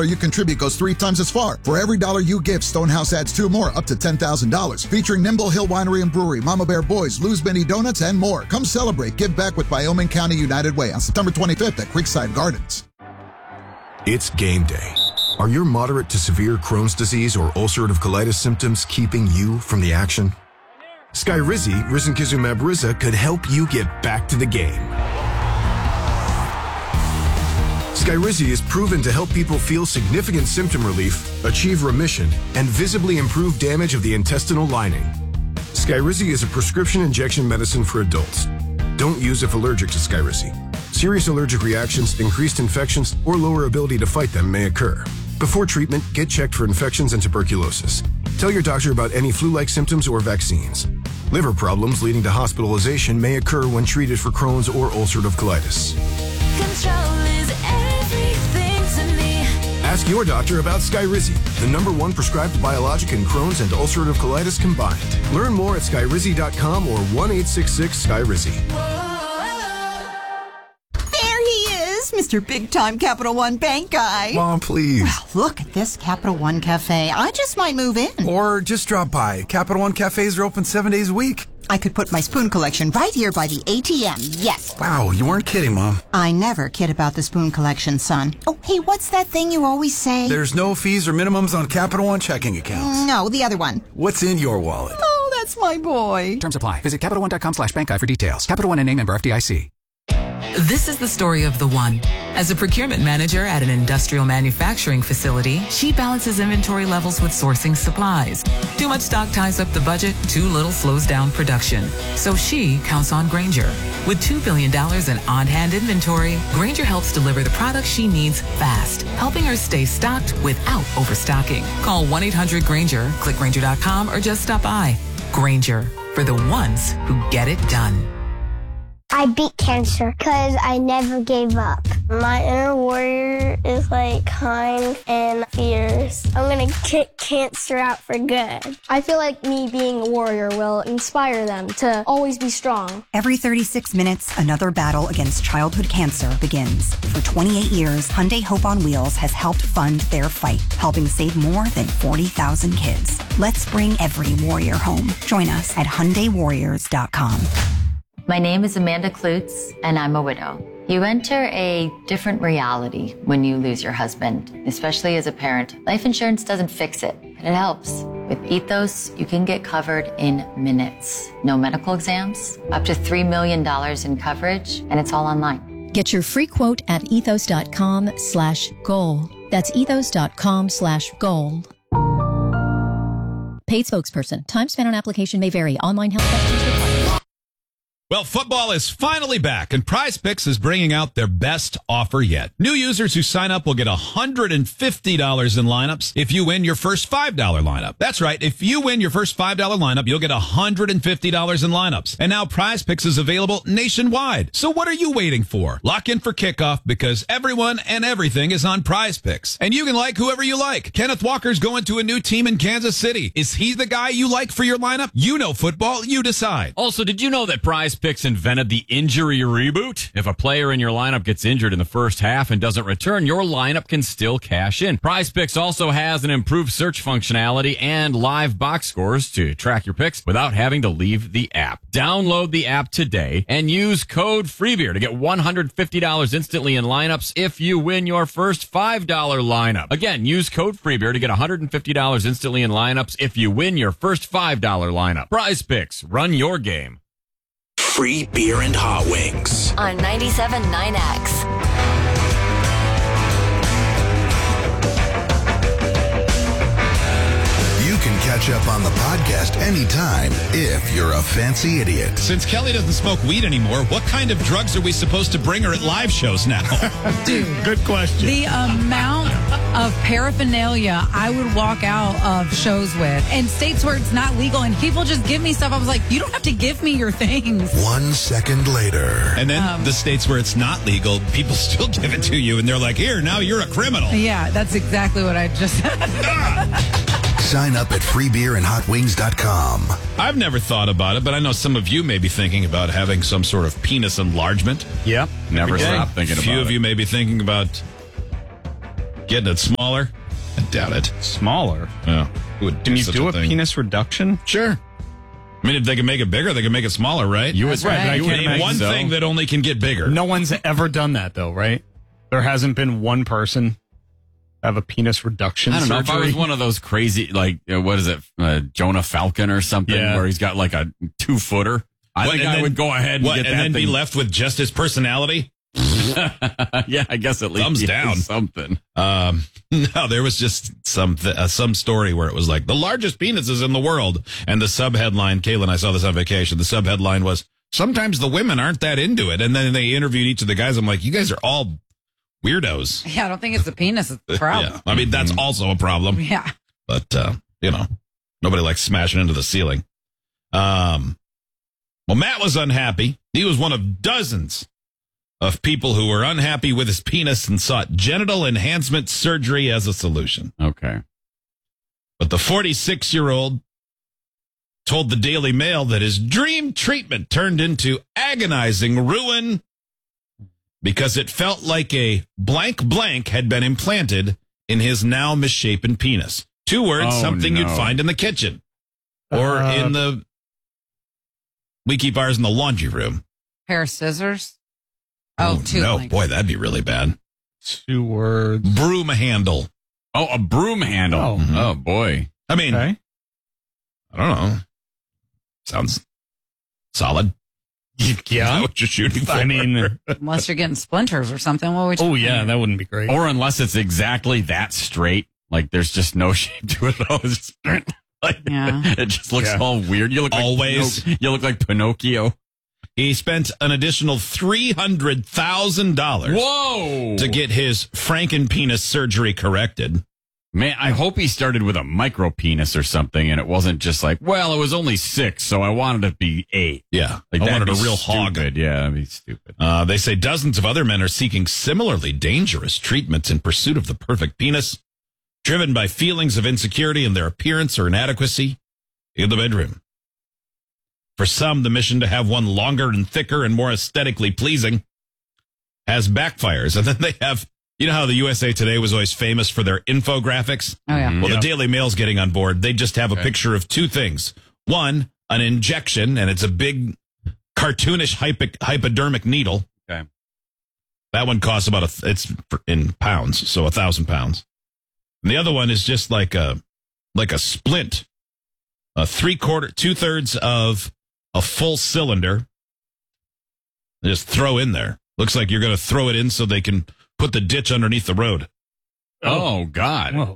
you contribute goes 3 times as far. For every dollar you give, Stonehouse adds 2 more, up to $10,000. Featuring Nimble Hill Winery and Brewery, Mama Bear Boys, Lou's Benny Donuts, and more. Come celebrate Give Back with Wyoming County United Way on September 25th at Creekside Gardens. It's game day. Are your moderate to severe Crohn's disease or ulcerative colitis symptoms keeping you from the action? Skyrizi, risankizumab Riza, could help you get back to the game. Skyrizi is proven to help people feel significant symptom relief, achieve remission, and visibly improve damage of the intestinal lining. Skyrizi is a prescription injection medicine for adults. Don't use if allergic to Skyrizi. Serious allergic reactions, increased infections, or lower ability to fight them may occur. Before treatment, get checked for infections and tuberculosis. Tell your doctor about any flu-like symptoms or vaccines. Liver problems leading to hospitalization may occur when treated for Crohn's or ulcerative colitis. Control is everything to me. Ask your doctor about Skyrizi, the #1 prescribed biologic in Crohn's and ulcerative colitis combined. Learn more at skyrizi.com or 1-866-SKYRIZI. Mr. Big-Time Capital One Bank guy. Mom, please. Well, look at this Capital One Cafe. I just might move in. Or just drop by. Capital One cafes are open 7 days a week. I could put my spoon collection right here by the ATM. Yes. Wow, you weren't kidding, Mom. I never kid about the spoon collection, son. Oh, hey, what's that thing you always say? There's no fees or minimums on Capital One checking accounts. No, the other one. What's in your wallet? Oh, that's my boy. Terms apply. Visit CapitalOne.com/bankguy for details. Capital One, N.A. member FDIC. This is the story of the one. As a procurement manager at an industrial manufacturing facility, she balances inventory levels with sourcing supplies. Too much stock ties up the budget, too little slows down production. So she counts on Grainger. With $2 billion in on-hand inventory, Grainger helps deliver the products she needs fast, helping her stay stocked without overstocking. Call 1-800-GRAINGER, click Grainger.com, or just stop by. Grainger, for the ones who get it done. I beat cancer because I never gave up. My inner warrior is kind and fierce. I'm going to kick cancer out for good. I feel like me being a warrior will inspire them to always be strong. Every 36 minutes, another battle against childhood cancer begins. For 28 years, Hyundai Hope on Wheels has helped fund their fight, helping save more than 40,000 kids. Let's bring every warrior home. Join us at HyundaiWarriors.com. My name is Amanda Klutz, and I'm a widow. You enter a different reality when you lose your husband, especially as a parent. Life insurance doesn't fix it, but it helps. With Ethos, you can get covered in minutes. No medical exams, up to $3 million in coverage, and it's all online. Get your free quote at ethos.com/goal. That's ethos.com/goal. Paid spokesperson. Time spent on application may vary. Online health questions required. Well, football is finally back, and PrizePicks is bringing out their best offer yet. New users who sign up will get $150 in lineups if you win your first $5 lineup. That's right. If you win your first $5 lineup, you'll get $150 in lineups. And now PrizePicks is available nationwide. So what are you waiting for? Lock in for kickoff because everyone and everything is on PrizePicks. And you can like whoever you like. Kenneth Walker's going to a new team in Kansas City. Is he the guy you like for your lineup? You know football. You decide. Also, did you know that PrizePicks invented the injury reboot? If a player in your lineup gets injured in the first half and doesn't return, your lineup can still cash in. PrizePicks also has an improved search functionality and live box scores to track your picks without having to leave the app. Download the app today and use code FREEBEER to get $150 instantly in lineups if you win your first $5 lineup. Again, use code FREEBEER to get $150 instantly in lineups if you win your first $5 lineup. PrizePicks, run your game. Free beer and hot wings On 97.9X. You can catch up on the podcast anytime if you're a fancy idiot. Since Kelly doesn't smoke weed anymore, what kind of drugs are we supposed to bring her at live shows now? Dude, good question. The amount of paraphernalia I would walk out of shows with, and states where it's not legal, and people just give me stuff. I was like, you don't have to give me your things. 1 second later. And then the states where it's not legal, people still give it to you, and they're like, here, now you're a criminal. Yeah, that's exactly what I just said. Sign up at freebeerandhotwings.com. I've never thought about it, but I know some of you may be thinking about having some sort of penis enlargement. Yep. Never stop thinking about it. A few of you may be thinking about Getting it smaller? I doubt it. Smaller? Yeah. Who would Can you such do a thing? penis reduction? Sure. I mean, if they can make it bigger, they can make it smaller, right? You would, right. You would name one thing that only can get bigger. No one's ever done that, though, right? There hasn't been one person have a penis reduction I don't know surgery. if I was one of those crazy, like, what is it, Jonah Falcon or something, where he's got like a 2-footer. I think I would go ahead and get that and then thing. be left with just his personality? Yeah, I guess at least thumbs down. Something. No, there was just some story where it was like the largest penises in the world, and the subheadline. Kayla and I saw this on vacation. The subheadline was, "Sometimes the women aren't that into it," and then they interviewed each of the guys. I'm like, you guys are all weirdos. Yeah, I don't think it's the penis. It's the problem. Yeah, I mean that's also a problem. Yeah, but nobody likes smashing into the ceiling. Well, Matt was unhappy. He was one of dozens of people who were unhappy with his penis and sought genital enhancement surgery as a solution. Okay. But the 46-year-old told the Daily Mail that his dream treatment turned into agonizing ruin because it felt like a blank blank had been implanted in his now misshapen penis. 2 words, something you'd find in the kitchen or in the... We keep ours in the laundry room. Pair of scissors. Oh, 2 no, lengths. boy, that'd be really bad. 2 words. Broom handle. Oh, a broom handle. Oh boy. I mean, I don't know. Sounds solid. Yeah. What you're shooting for. I mean, Unless you're getting splinters or something. What would you that wouldn't be great. Or unless it's exactly that straight. Like there's just no shape to it at all. It's just, it just looks all weird. You look always. Like you look like Pinocchio. He spent an additional $300,000. Whoa! To get his frankenpenis surgery corrected. Man, I hope he started with a micro penis or something, and it wasn't just like, well, it was only 6, so I wanted it to be 8. Yeah, like, I wanted that'd a be real stupid. hog. Yeah, that'd be stupid. They say dozens of other men are seeking similarly dangerous treatments in pursuit of the perfect penis, driven by feelings of insecurity in their appearance or inadequacy in the bedroom. For some, the mission to have one longer and thicker and more aesthetically pleasing has backfires. And then they have, you know how the USA Today was always famous for their infographics? Oh, yeah. Well, the Daily Mail's getting on board. They just have a picture of 2 things. One, an injection, and it's a big cartoonish hypodermic needle. Okay. That one costs about it's in pounds, so 1,000 pounds. And the other one is just like a splint, 2/3 of a full cylinder. They just throw in there. Looks like you're going to throw it in so they can put the ditch underneath the road. Oh God. Whoa.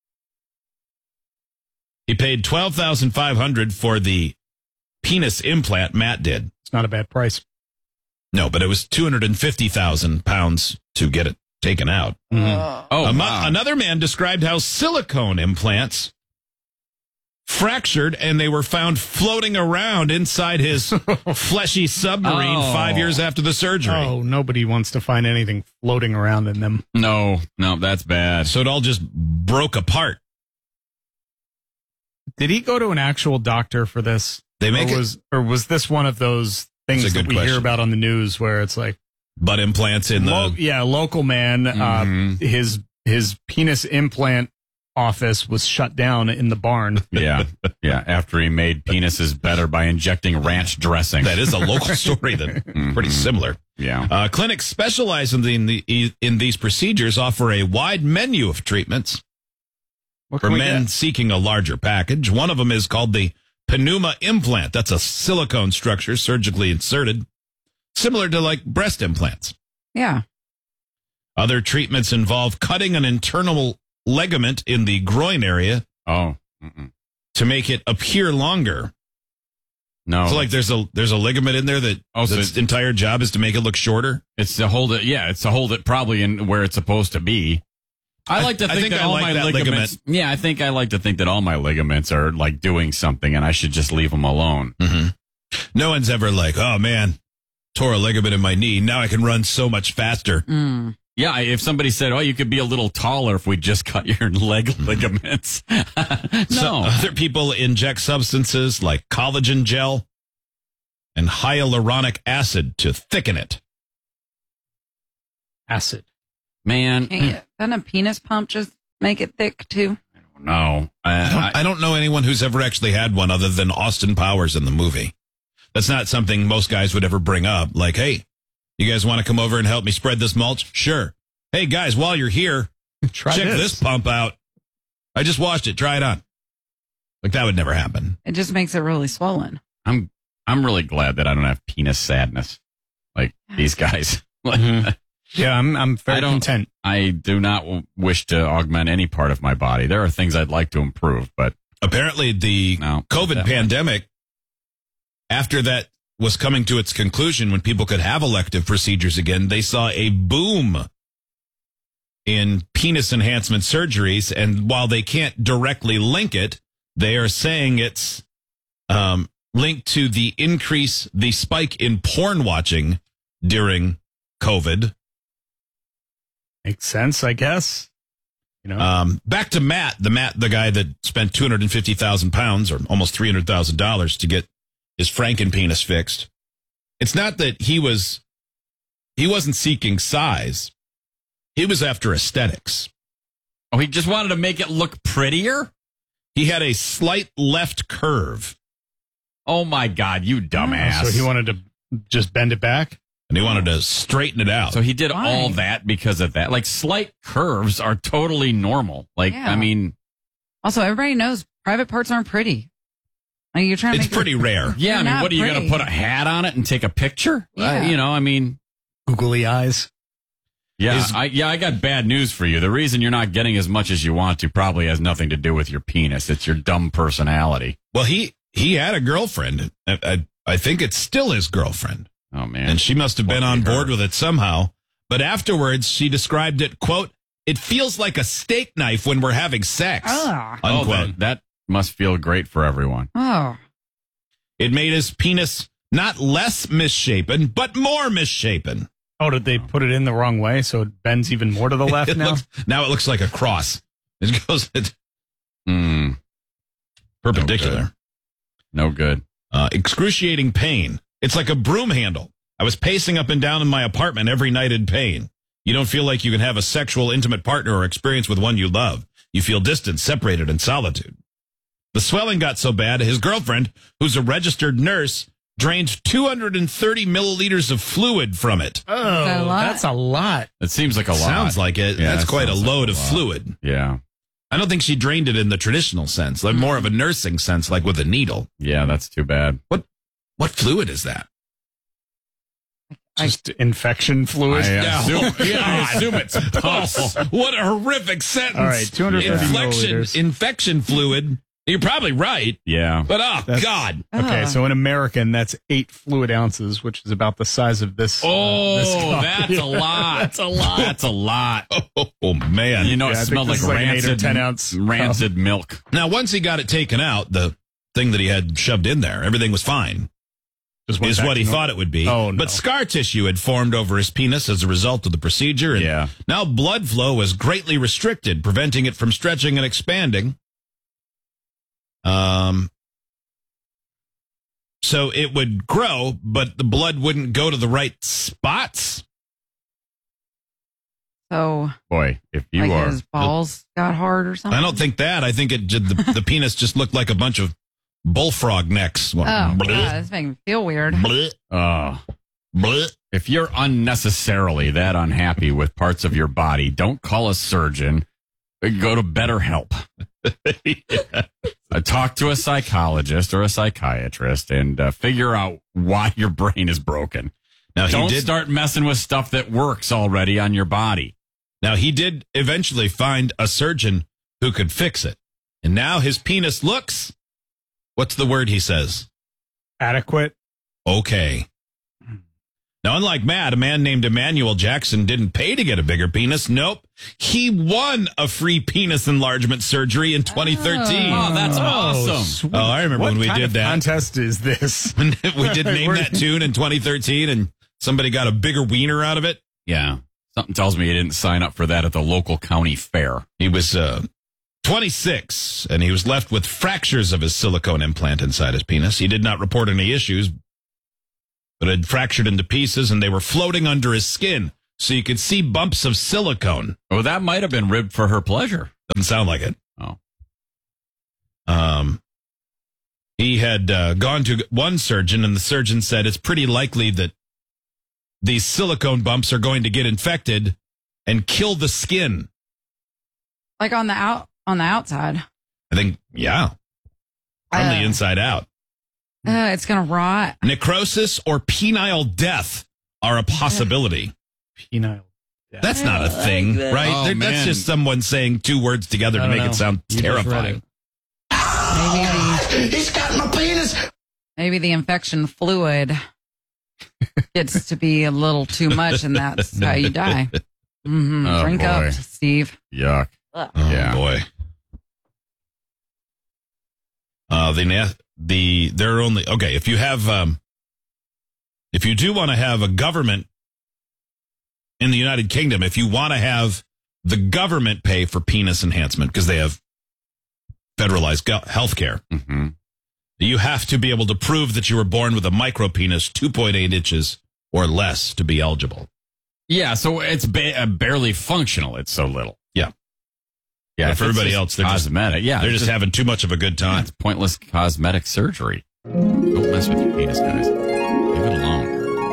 He paid $12,500 for the penis implant. Matt did. It's not a bad price. No, but it was 250,000 pounds to get it taken out. Another man described how silicone implants fractured and they were found floating around inside his fleshy submarine 5 years after the surgery. Oh, nobody wants to find anything floating around in them. No, that's bad. So it all just broke apart. Did he go to an actual doctor for this? They make or was this one of those things that we hear about on the news where it's like butt implants in the local man, his penis implant office was shut down in the barn. Yeah. After he made penises better by injecting ranch dressing. That is a local story that pretty similar. Yeah. Clinics specializing in these procedures offer a wide menu of treatments for men seeking a larger package. One of them is called the pneuma implant. That's a silicone structure surgically inserted, similar to like breast implants. Yeah. Other treatments involve cutting an internal ligament in the groin area to make it appear longer. No. So like there's a ligament in there that its entire job is to make it look shorter. It's to hold it. Yeah, it's to hold it probably in where it's supposed to be. I like to think that all my ligaments. Yeah, I think I like to think that all my ligaments are like doing something, and I should just leave them alone. Mm-hmm. No one's ever like, oh man, tore a ligament in my knee. Now I can run so much faster. Mm. Yeah, if somebody said, oh, you could be a little taller if we just cut your leg ligaments. No. Other people inject substances like collagen gel and hyaluronic acid to thicken it. Acid. Man. Doesn't a penis pump just make it thick, too? No. I don't know anyone who's ever actually had one other than Austin Powers in the movie. That's not something most guys would ever bring up. Like, hey, you guys want to come over and help me spread this mulch? Sure. Hey, guys, while you're here, check this pump out. I just washed it. Try it on. Like, that would never happen. It just makes it really swollen. I'm really glad that I don't have penis sadness like these guys. Yeah, I'm very content. I do not wish to augment any part of my body. There are things I'd like to improve, but apparently the COVID pandemic, after that was coming to its conclusion, when people could have elective procedures again, they saw a boom in penis enhancement surgeries. And while they can't directly link it, they are saying it's linked to the spike in porn watching during COVID. Makes sense, I guess. You know, back to Matt, the guy that spent 250,000 pounds or almost $300,000 to get his Frankenpenis fixed. It's not that he wasn't seeking size. He was after aesthetics. Oh, he just wanted to make it look prettier? He had a slight left curve. Oh my God, you dumbass. So he wanted to just bend it back? And he wanted to straighten it out. So he did all that because of that. Like, slight curves are totally normal. Like, I mean. Also, everybody knows private parts aren't pretty. Like, you're trying to it's pretty rare. Yeah, I mean, what are you going to put a hat on it and take a picture? Yeah. I mean. Googly eyes. Yeah, I got bad news for you. The reason you're not getting as much as you want to probably has nothing to do with your penis. It's your dumb personality. Well, he had a girlfriend. I think it's still his girlfriend. Oh, man. And she must have been on board with it somehow. But afterwards, she described it, quote, "It feels like a steak knife when we're having sex." Unquote. That must feel great for everyone. Oh. It made his penis not less misshapen, but more misshapen. Oh, did they put it in the wrong way so it bends even more to the left now? Now it looks like a cross. It goes perpendicular. No good. Excruciating pain. It's like a broom handle. I was pacing up and down in my apartment every night in pain. You don't feel like you can have a sexual, intimate partner or experience with one you love. You feel distant, separated, in solitude. The swelling got so bad, his girlfriend, who's a registered nurse, drained 230 milliliters of fluid from it. Oh, that's a lot. It seems like a lot. Sounds like it. Yeah, that's quite a load like of fluid. Yeah. I don't think she drained it in the traditional sense, like more of a nursing sense, like with a needle. Yeah, that's too bad. What fluid is that? Just infection fluid? I assume it's pus. What a horrific sentence. All right, 250 milliliters. Infection fluid. You're probably right. Yeah. But, God. Okay, so in American, that's 8 fluid ounces, which is about the size of this. That's a lot. That's a lot. That's a lot. Oh, man. You know, it smelled like rancid, 8 or 10 ounce rancid milk. Now, once he got it taken out, the thing that he had shoved in there, everything was fine. Is what he thought it would be. Oh, no. But scar tissue had formed over his penis as a result of the procedure. And now blood flow was greatly restricted, preventing it from stretching and expanding. So it would grow, but the blood wouldn't go to the right spots. So, boy, if you like are his balls got hard or something. I don't think that. I think the penis just looked like a bunch of bullfrog necks. Oh, God, this makes me feel weird. If you're unnecessarily that unhappy with parts of your body, don't call a surgeon. Go to BetterHelp. Talk to a psychologist or a psychiatrist and figure out why your brain is broken. Now, don't start messing with stuff that works already on your body. Now, he did eventually find a surgeon who could fix it. And now his penis looks, what's the word he says? Adequate. Okay. Now, unlike Matt, a man named Emmanuel Jackson didn't pay to get a bigger penis. Nope. He won a free penis enlargement surgery in 2013. Oh, that's awesome. Sweet. Oh, I remember when we did that. What contest is this? We did Name That Tune in 2013, and somebody got a bigger wiener out of it. Yeah. Something tells me he didn't sign up for that at the local county fair. He was 26, and he was left with fractures of his silicone implant inside his penis. He did not report any issues, but had fractured into pieces, and they were floating under his skin. so you could see bumps of silicone. Oh, that might have been ribbed for her pleasure. Doesn't sound like it. Oh. He had gone to one surgeon, and the surgeon said it's pretty likely that these silicone bumps are going to get infected and kill the skin. Like on the outside. I think, yeah. From the inside out. It's going to rot. Necrosis or penile death are a possibility. Penile death. That's not a thing, right? Oh, That's just someone saying two words together to make it sound terrifying. He's got my penis. Maybe the infection fluid gets to be a little too much, and that's how you die. Mm-hmm. Oh, Drink boy. up, Steve. Yuck. Oh, Yeah. boy. They're only, okay, if you have, if you do want to have a government in the United Kingdom, if you want to have the government pay for penis enhancement, because they have federalized health care, you have to be able to prove that you were born with a micro penis 2.8 inches or less to be eligible. Yeah, so it's barely functional. It's so little. Yeah. Yeah, But for everybody else, they're cosmetic. they're just having too much of a good time. It's pointless cosmetic surgery. Don't mess with your penis, guys. Leave it alone.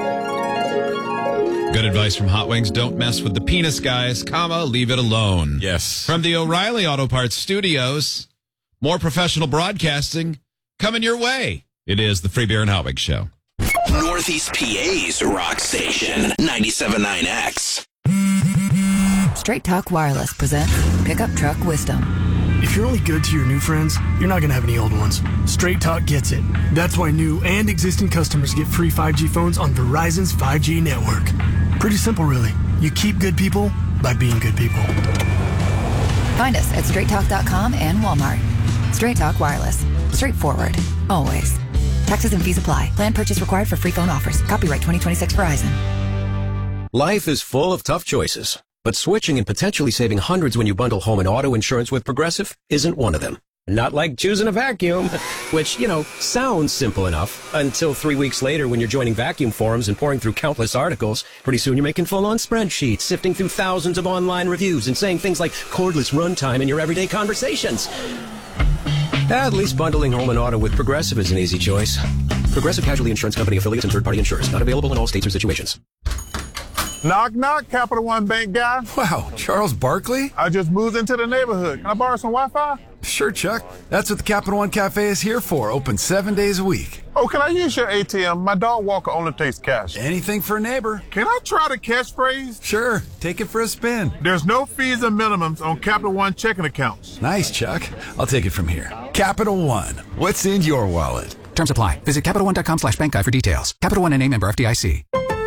Good advice from Hot Wings. Don't mess with the penis, guys, leave it alone. Yes. From the O'Reilly Auto Parts studios, more professional broadcasting coming your way. It is the Free Beer and Hot Wings Show. Northeast PA's rock station, 97.9X. Straight Talk Wireless presents Pickup Truck Wisdom. If you're only good to your new friends, you're not going to have any old ones. Straight Talk gets it. That's why new and existing customers get free 5G phones on Verizon's 5G network. Pretty simple, really. You keep good people by being good people. Find us at straighttalk.com and Walmart. Straight Talk Wireless. Straightforward. Always. Taxes and fees apply. Plan purchase required for free phone offers. Copyright 2026 Verizon. Life is full of tough choices, but switching and potentially saving hundreds when you bundle home and auto insurance with Progressive isn't one of them. Not like choosing a vacuum, which, sounds simple enough until 3 weeks later when you're joining vacuum forums and pouring through countless articles. Pretty soon you're making full-on spreadsheets, sifting through thousands of online reviews and saying things like cordless runtime in your everyday conversations. At least bundling home and auto with Progressive is an easy choice. Progressive Casualty Insurance Company affiliates and third-party insurers. Not available in all states or situations. Knock, knock, Capital One Bank guy. Wow, Charles Barkley? I just moved into the neighborhood. Can I borrow some Wi-Fi? Sure, Chuck. That's what the Capital One Cafe is here for. Open 7 days a week. Oh, can I use your ATM? My dog walker only takes cash. Anything for a neighbor. Can I try the catchphrase? Sure. Take it for a spin. There's no fees and minimums on Capital One checking accounts. Nice, Chuck. I'll take it from here. Capital One. What's in your wallet? Terms apply. Visit CapitalOne.com/bankguide for details. Capital One and name member FDIC.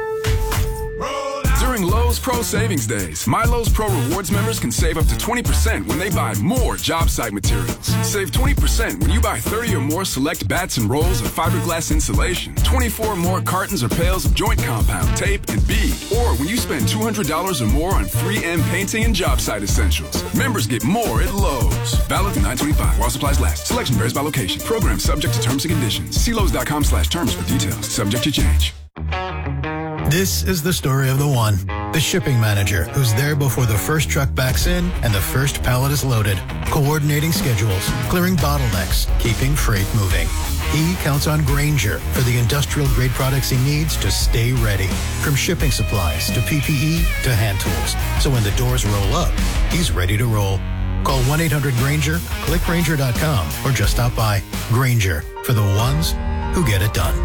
During Lowe's Pro Savings Days, My Lowe's Pro Rewards members can save up to 20% when they buy more job site materials. Save 20% when you buy 30 or more select bats and rolls of fiberglass insulation, 24 more cartons or pails of joint compound, tape, and bead. Or when you spend $200 or more on 3M painting and job site essentials. Members get more at Lowe's. Valid through 9/25 while supplies last. Selection varies by location. Program subject to terms and conditions. See Lowe's.com/terms for details. Subject to change. This is the story of the one, the shipping manager who's there before the first truck backs in and the first pallet is loaded, coordinating schedules, clearing bottlenecks, keeping freight moving. He counts on Grainger for the industrial-grade products he needs to stay ready, from shipping supplies to PPE to hand tools. So when the doors roll up, he's ready to roll. Call 1-800-GRAINGER, click Grainger.com, or just stop by. Grainger, for the ones who get it done.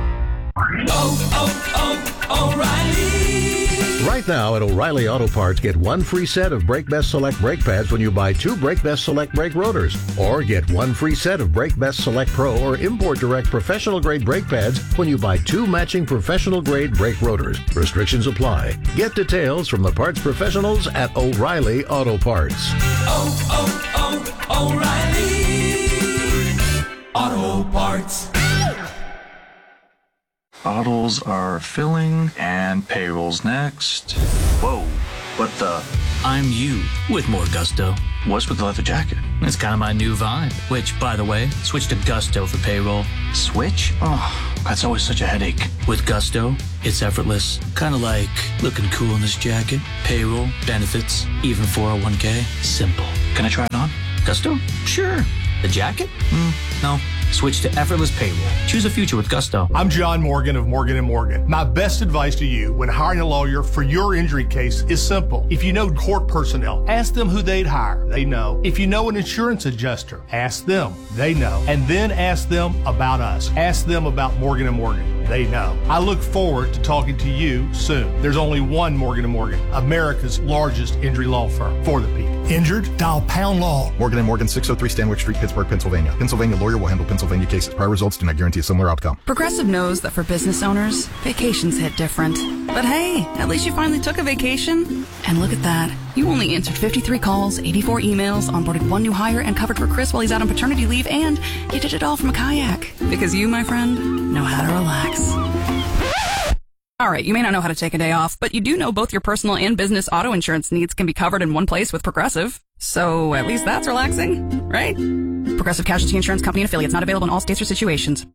O'Reilly. Right now at O'Reilly Auto Parts, get one free set of Brake Best Select brake pads when you buy 2 Brake Best Select brake rotors. Or get one free set of Brake Best Select Pro or Import Direct professional grade brake pads when you buy 2 matching professional grade brake rotors. Restrictions apply. Get details from the parts professionals at O'Reilly Auto Parts. O'Reilly Auto Parts. Bottles are filling and payroll's next. Whoa, what the? I'm you with more gusto. What's with the leather jacket? It's kind of my new vibe, which, by the way, switch to Gusto for payroll. Switch? Oh, that's always such a headache. With Gusto, it's effortless. Kind of like looking cool in this jacket, payroll, benefits, even 401k. Simple. Can I try it on? Gusto? Sure. The jacket? No. Switch to effortless payroll. Choose a future with Gusto. I'm John Morgan of Morgan & Morgan. My best advice to you when hiring a lawyer for your injury case is simple. If you know court personnel, ask them who they'd hire. They know. If you know an insurance adjuster, ask them. They know. And then ask them about us. Ask them about Morgan & Morgan. They know. I look forward to talking to you soon. There's only one Morgan & Morgan, America's largest injury law firm for the people. Injured? Dial Pound Law. Morgan & Morgan, 603 Stanwyck Street, Pittsburgh, Pennsylvania. Pennsylvania lawyer will handle Pennsylvania cases. Prior results do not guarantee a similar outcome. Progressive knows that for business owners, vacations hit different. But hey, at least you finally took a vacation. And look at that. You only answered 53 calls, 84 emails, onboarded one new hire, and covered for Chris while he's out on paternity leave, and you did it all from a kayak. Because you, my friend, know how to relax. All right, you may not know how to take a day off, but you do know both your personal and business auto insurance needs can be covered in one place with Progressive. So at least that's relaxing, right? Progressive Casualty Insurance Company and affiliates, not available in all states or situations.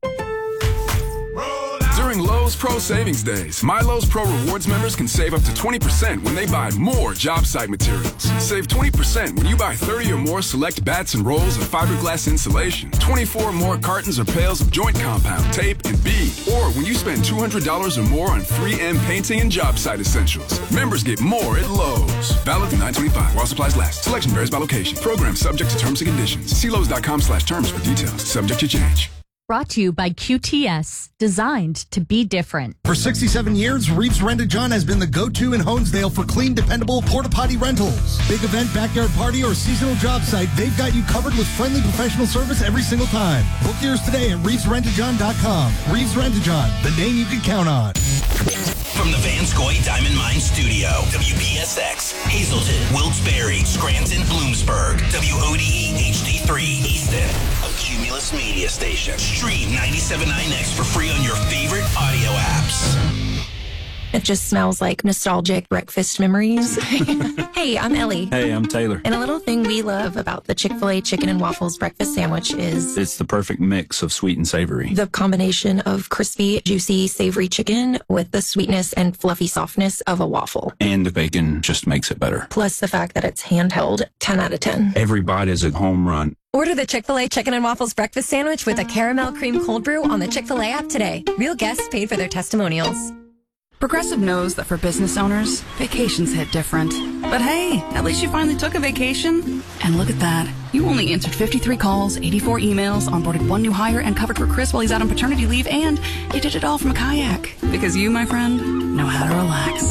During Lowe's Pro Savings Days, My Lowe's Pro Rewards members can save up to 20% when they buy more job site materials. Save 20% when you buy 30 or more select bats and rolls of fiberglass insulation, 24 more cartons or pails of joint compound, tape, and bead, or when you spend $200 or more on 3M painting and job site essentials. Members get more at Lowe's. Valid through 9/25 while supplies last. Selection varies by location. Program subject to terms and conditions. See Lowe's.com/terms for details. Subject to change. Brought to you by QTS, designed to be different. For 67 years, Reeves Rent-A-John has been the go-to in Honesdale for clean, dependable porta-potty rentals. Big event, backyard party, or seasonal job site, they've got you covered with friendly professional service every single time. Book yours today at ReevesRentaJohn.com. Reeves Rent-A-John, the name you can count on. From the Vanscoy Diamond Mine Studio, WPSX, Hazleton, Wilkes-Barre, Scranton, Bloomsburg, WODE HD3, Easton, a Cumulus media station. Stream 97.9X for free on your favorite audio apps. It just smells like nostalgic breakfast memories. Hey, I'm Ellie. Hey, I'm Taylor. And a little thing we love about the Chick-fil-A chicken and waffles breakfast sandwich is it's the perfect mix of sweet and savory. The combination of crispy, juicy, savory chicken with the sweetness and fluffy softness of a waffle. And the bacon just makes it better. Plus the fact that it's handheld, 10 out of 10. Every bite is a home run. Order the Chick-fil-A chicken and waffles breakfast sandwich with a caramel cream cold brew on the Chick-fil-A app today. Real guests paid for their testimonials. Progressive knows that for business owners, vacations hit different. But hey, at least you finally took a vacation. And look at that. You only answered 53 calls, 84 emails, onboarded one new hire, and covered for Chris while he's out on paternity leave, and you did it all from a kayak. Because you, my friend, know how to relax.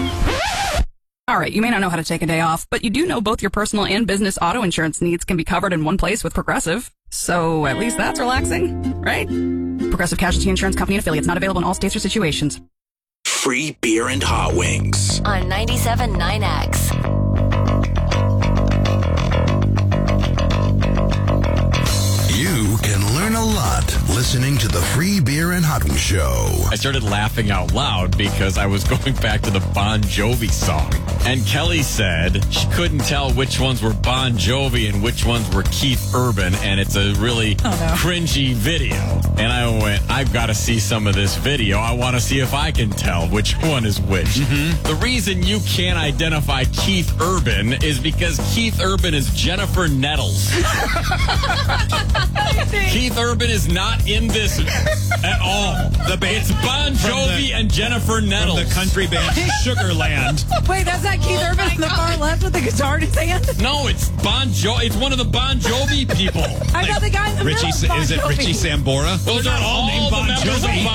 All right, you may not know how to take a day off, but you do know both your personal and business auto insurance needs can be covered in one place with Progressive. So at least that's relaxing, right? Progressive Casualty Insurance Company and affiliates, not available in all states or situations. Free beer and hot wings. On 97.9X. You can learn a lot listening to the Free Beer and Hot Wings Show. I started laughing out loud because I was going back to the Bon Jovi song. And Kelly said she couldn't tell which ones were Bon Jovi and which ones were Keith Urban. And it's a really cringy video. And I went, I've got to see some of this video. I want to see if I can tell which one is which. Mm-hmm. The reason you can't identify Keith Urban is because Keith Urban is Jennifer Nettles. Keith Urban is not in this at all. It's Bon Jovi and Jennifer Nettles. From the country band Sugarland. Wait, that's not Keith Urban on the far left with the guitar in his hand? No, it's Bon Jovi. It's one of the Bon Jovi people. I know the guy in the middle. Is it Richie Sambora? Those are all named Bon Jovi.